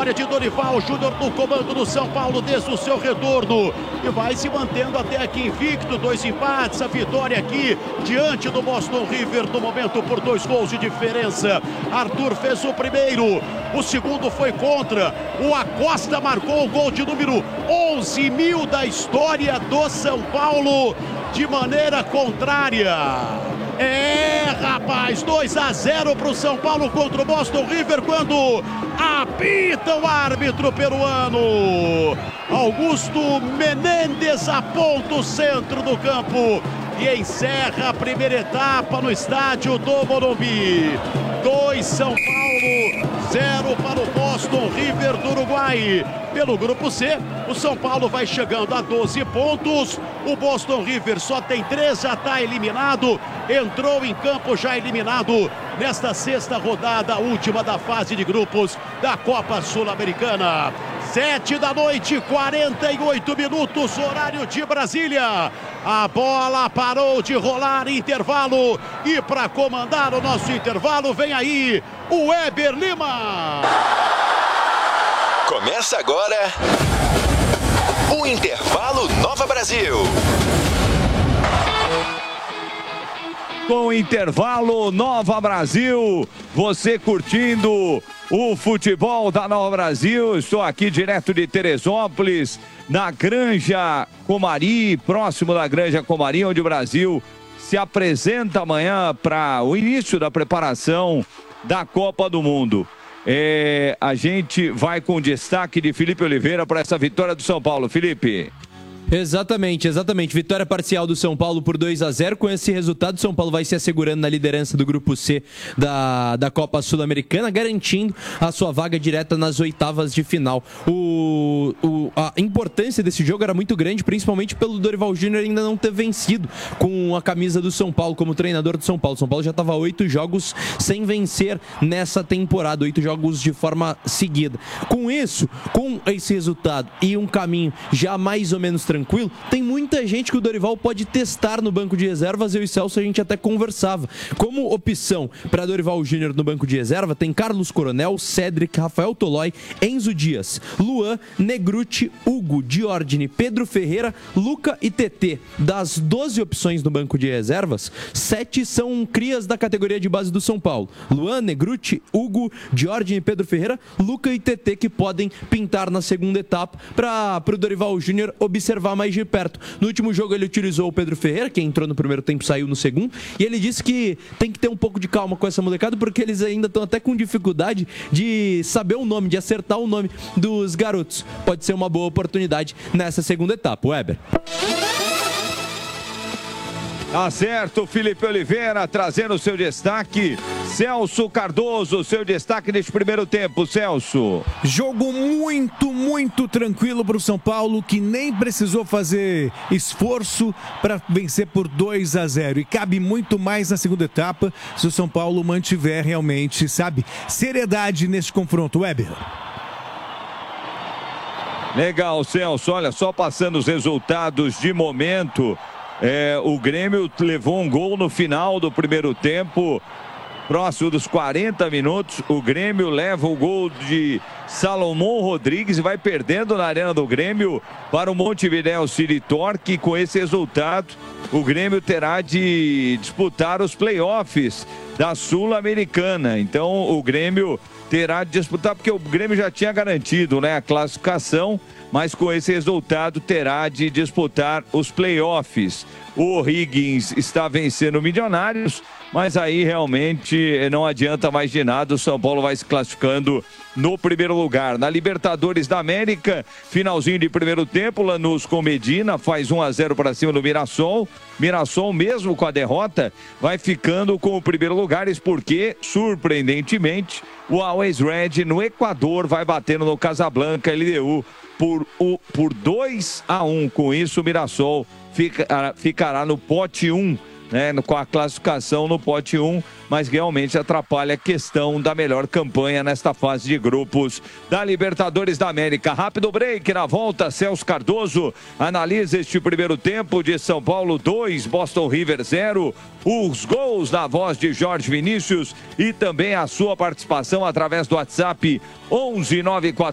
vitória de Dorival Júnior no comando do São Paulo desde o seu retorno. E vai se mantendo até aqui invicto, 2 empates, a vitória aqui diante do Boston River no momento por 2 gols de diferença. Arthur fez o primeiro, o segundo foi contra. O Acosta marcou o gol de número 11.000 da história do São Paulo de maneira contrária. Rapaz, 2-0 para o São Paulo contra o Boston River quando apita o árbitro peruano. Augusto Menendez aponta o centro do campo e encerra a primeira etapa no estádio do Morumbi. 2 São Paulo, 0 para o Boston River do Uruguai. Pelo grupo C, o São Paulo vai chegando a 12 pontos. O Boston River só tem 3, já está eliminado. Entrou em campo já eliminado nesta 6ª rodada, última da fase de grupos da Copa Sul-Americana. 7 da noite, 48 minutos, horário de Brasília. A bola parou de rolar, intervalo. E para comandar o nosso intervalo, vem aí o Weber Lima. Começa agora o Intervalo Nova Brasil. Com o Intervalo Nova Brasil, você curtindo o futebol da Nova Brasil. Estou aqui direto de Teresópolis, na Granja Comari, próximo da Granja Comari, onde o Brasil se apresenta amanhã para o início da preparação da Copa do Mundo. A gente vai com destaque de Felipe Oliveira para essa vitória do São Paulo. Felipe. Exatamente. Vitória parcial do São Paulo por 2-0. Com esse resultado, o São Paulo vai se assegurando na liderança do Grupo C da Copa Sul-Americana, garantindo a sua vaga direta nas oitavas de final. A importância desse jogo era muito grande, principalmente pelo Dorival Júnior ainda não ter vencido com a camisa do São Paulo, como treinador do São Paulo. São Paulo já estava 8 jogos sem vencer nessa temporada, 8 jogos de forma seguida. Com isso, com esse resultado e um caminho já mais ou menos tranquilo, tem muita gente que o Dorival pode testar no banco de reservas. Eu e Celso, a gente até conversava. Como opção para Dorival Júnior no banco de reserva, tem Carlos Coronel, Cédric, Rafael Tolói, Enzo Dias, Luan, Negruti, Hugo, Diordine, Pedro Ferreira, Luca e TT. Das 12 opções no banco de reservas, 7 são crias da categoria de base do São Paulo. Luan, Negruti, Hugo, Diordine, Pedro Ferreira, Luca e TT, que podem pintar na segunda etapa para o Dorival Júnior observar mais de perto. No último jogo ele utilizou o Pedro Ferreira, que entrou no primeiro tempo, saiu no segundo, e ele disse que tem que ter um pouco de calma com essa molecada, porque eles ainda estão até com dificuldade de saber o nome, de acertar o nome dos garotos. Pode ser uma boa oportunidade nessa segunda etapa. Weber. Tá certo, Felipe Oliveira trazendo o seu destaque. Celso Cardoso, seu destaque neste primeiro tempo, Celso. Jogo muito tranquilo para o São Paulo, que nem precisou fazer esforço para vencer por 2-0. E cabe muito mais na segunda etapa se o São Paulo mantiver realmente, seriedade neste confronto. Weber. Legal, Celso. Olha, só passando os resultados de momento. O Grêmio levou um gol no final do primeiro tempo. Próximo dos 40 minutos, o Grêmio leva o gol de Salomão Rodrigues e vai perdendo na Arena do Grêmio para o Montevidéu City Torque. Com esse resultado, o Grêmio terá de disputar os playoffs da Sul-Americana. Então, o Grêmio terá de disputar, porque o Grêmio já tinha garantido, a classificação, mas com esse resultado terá de disputar os playoffs. O O'Higgins está vencendo o Milionários, mas aí realmente não adianta mais de nada. O São Paulo vai se classificando no primeiro lugar. Na Libertadores da América, finalzinho de primeiro tempo, Lanús com Medina faz 1-0 para cima do Mirassol. Mirassol, mesmo com a derrota, vai ficando com o primeiro lugar, isso porque, surpreendentemente, o Always Red no Equador vai batendo no Casablanca LDU por 2-1. Com isso, o Mirassol ficará no pote 1, com a classificação no pote 1, mas realmente atrapalha a questão da melhor campanha nesta fase de grupos da Libertadores da América. Rápido break, na volta, Celso Cardoso analisa este primeiro tempo de São Paulo 2, Boston River 0, os gols na voz de Jorge Vinícius e também a sua participação através do WhatsApp 11 9